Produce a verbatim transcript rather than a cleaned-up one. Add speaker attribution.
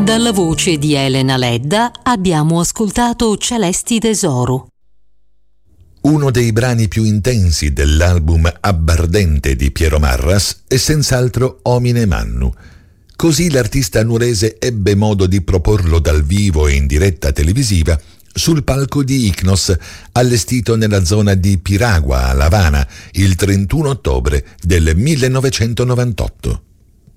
Speaker 1: Dalla voce di Elena Ledda abbiamo ascoltato Celesti Tesoro.
Speaker 2: Uno dei brani più intensi dell'album Abbardente di Piero Marras è senz'altro Omine Mannu. Così l'artista nuorese ebbe modo di proporlo dal vivo e in diretta televisiva sul palco di Icnos, allestito nella zona di Piragua, a La Habana, il trentuno ottobre del millenovecentonovantotto.